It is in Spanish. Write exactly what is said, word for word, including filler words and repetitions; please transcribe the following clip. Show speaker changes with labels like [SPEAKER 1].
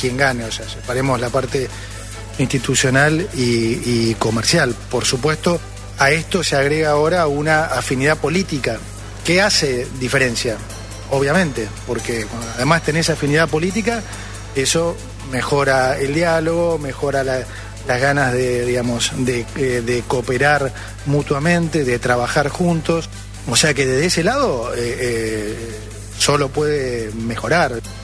[SPEAKER 1] quien gane, o sea, separemos la parte institucional y, y comercial. Por supuesto, a esto se agrega ahora una afinidad política. ¿Qué hace diferencia? Obviamente, porque cuando además tenés afinidad política, eso mejora el diálogo, mejora la, las ganas de, digamos, de, de cooperar mutuamente, de trabajar juntos. O sea que desde ese lado eh, eh, solo puede mejorar.